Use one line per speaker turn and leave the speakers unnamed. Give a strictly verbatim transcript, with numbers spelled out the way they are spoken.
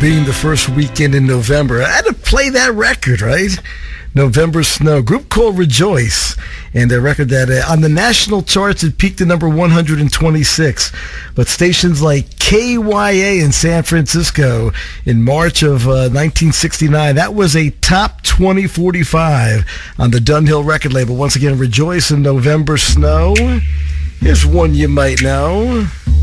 being the first weekend in November, I had to play that record, right? November Snow. Group called Rejoice. And a record that uh, on the national charts, it peaked at number one hundred twenty-six. But stations like K Y A in San Francisco in March of uh, nineteen sixty-nine, that was a top twenty forty-five on the Dunhill record label. Once again, Rejoice and November Snow. Here's one you might know.